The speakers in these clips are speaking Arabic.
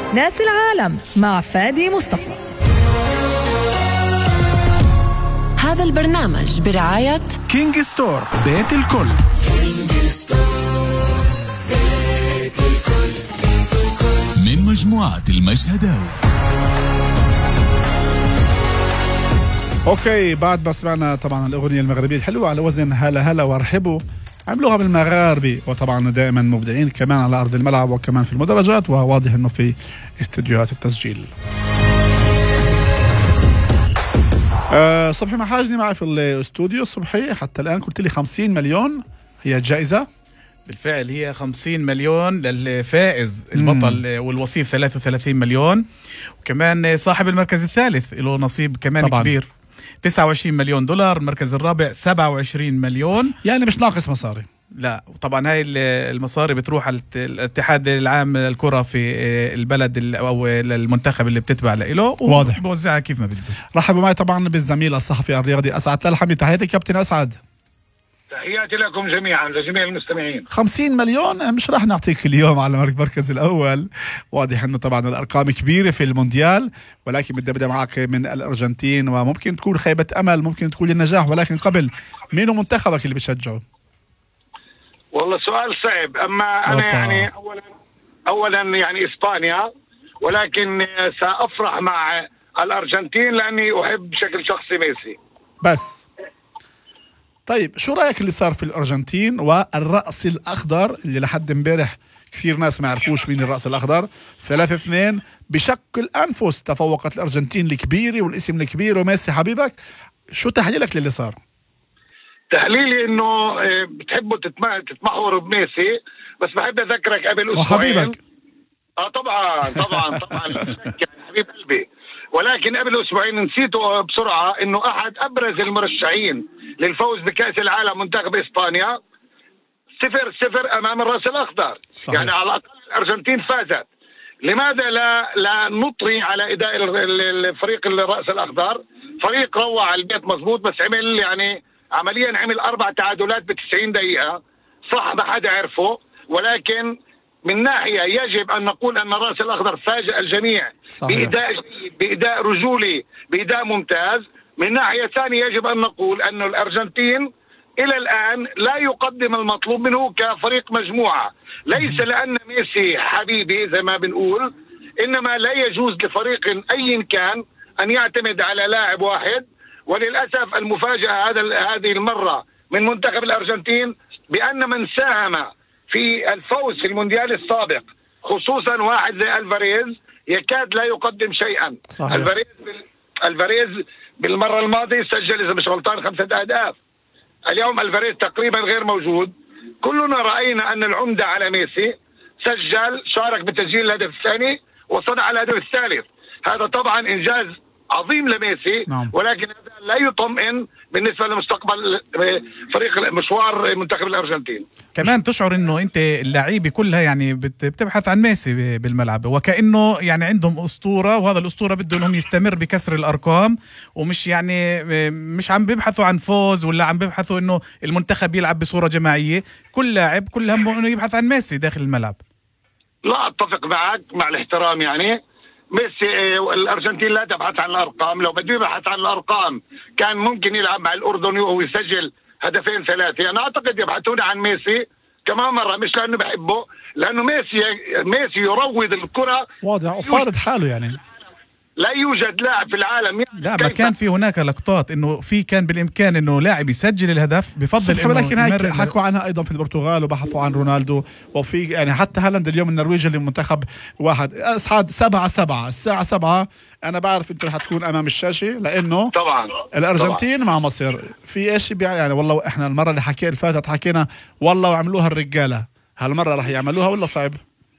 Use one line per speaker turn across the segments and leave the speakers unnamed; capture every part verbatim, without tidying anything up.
ناس العالم مع فادي مصطفى.
هذا البرنامج برعاية
كينج ستور، بيت الكل.
من مجموعة المشهداوي.
اوكي، بعد ما سمعنا طبعا الاغنيه المغربيه الحلوه على وزن هلا هلا وارحبوا، عملوها بالمغاربي، وطبعا دائما مبدعين كمان على ارض الملعب وكمان في المدرجات، وواضح انه في استديوهات التسجيل. أه صبحي محاجني معي في الاستوديو. صبحي، حتى الان قلت لي خمسين مليون هي الجائزه.
بالفعل هي خمسين مليون للفائز البطل، والوصيف ثلاثة وثلاثين مليون، وكمان صاحب المركز الثالث له نصيب كمان طبعاً كبير، تسعة وعشرين مليون دولار. المركز الرابع سبعة وعشرين مليون،
يعني مش ناقص مصاري.
لا طبعا هاي المصاري بتروح على الاتحاد العام للكرة في البلد او المنتخب اللي بتتبع له،
واضح
بوزعها كيف ما بده.
رحبوا معي طبعا بالزميل الصحفي الرياضي اسعد الحمدي. تحياتي كابتن اسعد.
تحياتي لكم جميعا لجميع المستمعين.
خمسين مليون مش راح نعطيك اليوم على المركز الأول، واضح أنه طبعا الأرقام كبيرة في المونديال، ولكن بدي أبدأ معك من الأرجنتين، وممكن تكون خيبة أمل ممكن تكون النجاح، ولكن قبل مين منتخبك اللي بتشجعه؟
والله سؤال صعب، أما أنا أوبا. يعني أولا أولا يعني إسبانيا، ولكن سأفرح مع الأرجنتين لأني أحب بشكل شخصي ميسي.
بس طيب، شو رأيك اللي صار في الأرجنتين والرأس الأخضر اللي لحد امبارح كثير ناس ما يعرفوش مين الرأس الأخضر؟ ثلاثة اثنين بشق الأنفس تفوقت الأرجنتين الكبيرة والاسم الكبير وميسي حبيبك. شو تحليلك للي صار؟
تحليلي إنه بتحبوا تتمحوروا بميسي، بس بحب أذكرك قبل أسبوعين
وحبيبك.
آه طبعا طبعا طبعا حبيب قلبي، ولكن قبل أسبوعين نسيته بسرعة إنه أحد أبرز المرشحين للفوز بكأس العالم منتخب إسبانيا صفر صفر أمام الرأس الأخضر. صحيح. يعني على الأقل الأرجنتين فازت. لماذا لا لا نطري على أداء الفريق الرأس الأخضر؟ فريق روع على البيت مظبوط، بس عمل يعني عمليا عمل أربع تعادلات بتسعين دقيقة، صح ما حدا عرفه، ولكن من ناحية يجب أن نقول أن الرأس الأخضر فاجأ الجميع. صحيح. بإداء بإداء رجولي، بإداء ممتاز. من ناحية ثانية يجب أن نقول أن الأرجنتين إلى الآن لا يقدم المطلوب منه كفريق مجموعة، ليس لأن ميسي حبيبي زي ما بنقول، إنما لا يجوز لفريق أي كان أن يعتمد على لاعب واحد. وللأسف المفاجأة هذا هذه المرة من منتخب الأرجنتين بأن من ساهم في الفوز في المونديال السابق، خصوصا واحد زي الفاريز، يكاد لا يقدم شيئا. صحيح. الفاريز بال... الفاريز بالمرة الماضية سجل إذا مش غلطان خمسة أهداف. اليوم الفاريز تقريبا غير موجود. كلنا رأينا أن العمدة على ميسي سجل، شارك بتسجيل الهدف الثاني وصنع الهدف الثالث. هذا طبعا إنجاز عظيم لميسي. نعم. ولكن هذا لا يطمئن بالنسبة لمستقبل فريق مشوار منتخب الأرجنتين.
كمان تشعر انه انت اللعيبه كلها يعني بتبحث عن ميسي بالملعب، وكأنه يعني عندهم أسطورة، وهذا الأسطورة بده انهم يستمر بكسر الأرقام، ومش يعني مش عم بيبحثوا عن فوز ولا عم بيبحثوا انه المنتخب يلعب بصورة جماعية. كل لاعب كل همه انه يبحث عن ميسي داخل الملعب.
لا اتفق معك مع الاحترام، يعني ميسي الأرجنتين لا تبحث عن الأرقام. لو بده يبحث عن الأرقام كان ممكن يلعب مع الأردن ويسجل هدفين ثلاثة. أنا أعتقد يبحثون عن ميسي كمان مرة، مش لأنه بحبه، لأنه ميسي ميسي يروض الكرة
واضح وفارض حاله. يعني
لا يوجد لاعب في العالم.
لا ما كان في هناك لقطات انه في كان بالامكان انه لاعب يسجل الهدف بفضل انه،
ولكن هيك حكوا عنها ايضا في البرتغال وبحثوا عن رونالدو، وفي يعني حتى هالاند اليوم النرويج اللي منتخب واحد. اسعد سبعة سبعة الساعة سبعة. انا بعرف انت رح تكون امام الشاشة لانه
طبعا
الارجنتين
طبعا.
مع مصر في ايش يعني. والله احنا المرة اللي حكينا الفاتت حكينا والله وعملوها الرجالة، هالمرة رح يعملوها ولا صعب؟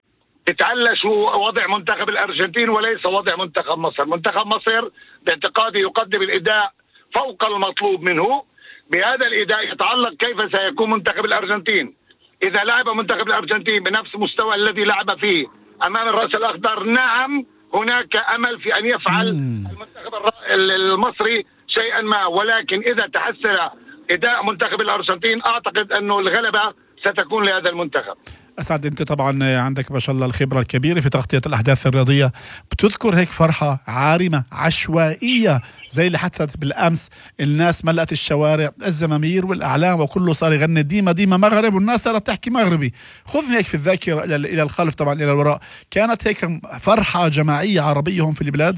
تتعلش وضع منتخب الأرجنتين وليس وضع منتخب مصر. منتخب مصر باعتقادي يقدم الإداء فوق المطلوب منه. بهذا الإداء يتعلق كيف سيكون منتخب الأرجنتين. إذا لعب منتخب الأرجنتين بنفس مستوى الذي لعب فيه أمام الرأس الأخضر، نعم هناك أمل في أن يفعل المنتخب المصري شيئا ما، ولكن إذا تحسن أداء منتخب الأرجنتين أعتقد أنه الغلبة ستكون لهذا المنتخب.
أسعد، أنت طبعا عندك ما شاء الله الخبرة الكبيرة في تغطية الأحداث الرياضية، بتذكر هيك فرحة عارمة عشوائية زي اللي حدثت بالأمس؟ الناس ملأت الشوارع، الزمامير والأعلام، وكله صار يغني ديما ديما مغرب، والناس صارت تحكي مغربي. خذني هيك في الذاكرة إلى إلى الخلف، طبعا إلى الوراء، كانت هيك فرحة جماعية عربية هم في البلاد؟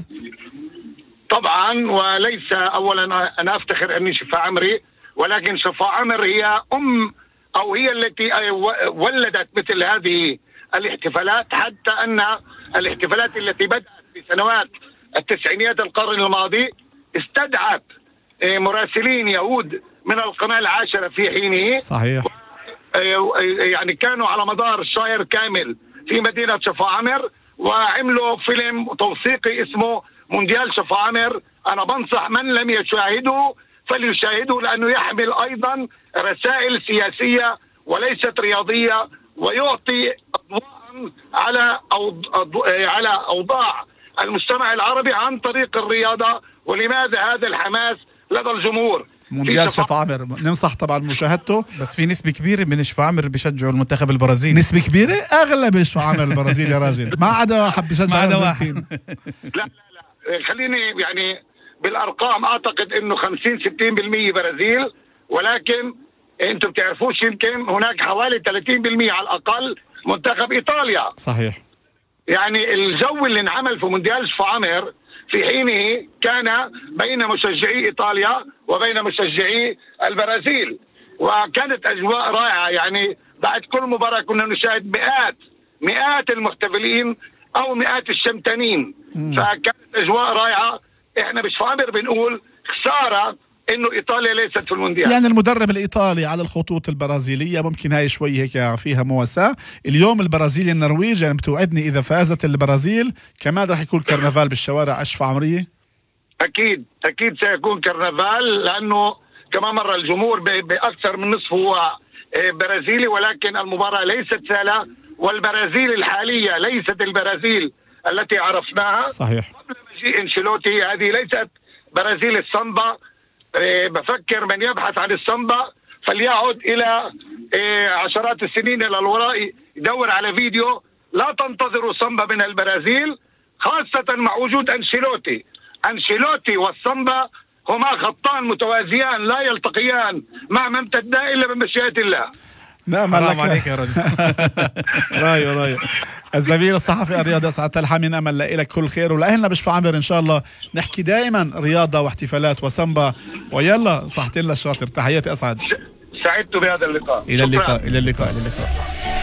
طبعا، وليس اولا انا افتخر اني شفا عمري، ولكن شفا عمر هي ام او هي التي ولدت مثل هذه الاحتفالات، حتى ان الاحتفالات التي بدات في سنوات التسعينيات القرن الماضي استدعت مراسلين يهود من القناه العاشره في حينه.
صحيح.
يعني كانوا على مدار الشهر كامل في مدينه شفا عمر، وعملوا فيلم توثيقي اسمه مونديال شفا عمر. انا بنصح من لم يشاهده فليشاهده، لانه يحمل ايضا رسائل سياسيه وليست رياضيه، ويعطي اضواء على أوض... على اوضاع المجتمع العربي عن طريق الرياضه، ولماذا هذا الحماس لدى الجمهور.
مونديال شفا عمر ننصح طبعا مشاهدته،
بس في نسبة كبيرة من شفا عمر بيشجعوا المنتخب البرازيلي.
نسبة كبيرة؟ اغلب شفا عمر البرازيل يا راجل، ما عدا واحد بيشجع الارجنتين.
لا لا لا خليني يعني بالارقام اعتقد انه خمسين ستين بالمئة برازيل، ولكن انتم بتعرفوش يمكن هناك حوالي ثلاثين بالمئة على الاقل منتخب ايطاليا.
صحيح.
يعني الجو اللي انعمل في مونديال شفا عمر في حينه كان بين مشجعي ايطاليا وبين مشجعي البرازيل، وكانت اجواء رائعه. يعني بعد كل مباراه كنا نشاهد مئات مئات المحتفلين او مئات الشمتانين، فكانت اجواء رائعه. احنا بشفا عمر بنقول خساره انه ايطاليا ليست في المونديال.
يعني المدرب الايطالي على الخطوط البرازيليه، ممكن هاي شوي هيك فيها مواساه. اليوم البرازيل النرويج، يعني بتوعدني اذا فازت البرازيل كمان رح يكون كرنفال بالشوارع شفا عمريه؟
اكيد اكيد سيكون كرنفال، لانه كما مر الجمهور باكثر من نصف هو برازيلي، ولكن المباراه ليست سهله، والبرازيل الحاليه ليست البرازيل التي عرفناها.
صحيح.
قبل مجيء انشيلوتي هذه ليست برازيل السامبا. بفكر من يبحث عن السامبا فليعد الى عشرات السنين الى الوراء، يدور على فيديو. لا تنتظروا سامبا من البرازيل، خاصة مع وجود انشيلوتي. انشيلوتي والسامبا هما خطان متوازيان لا يلتقيان مع ما امتدنا الا بمشيئة الله.
نعم عليك يا رجل. رايو رايو الزميل الصحفي الرياضي أسعد تلحمي، نأمل لك كل خير، ولأهلنا بشفا عمر إن شاء الله نحكي دائما رياضة واحتفالات وسامبا. ويلا صحتين للشاطر. تحياتي أسعد.
سعدت بهذا اللقاء.
إلى اللقاء. إلى اللقاء. إلى اللقاء.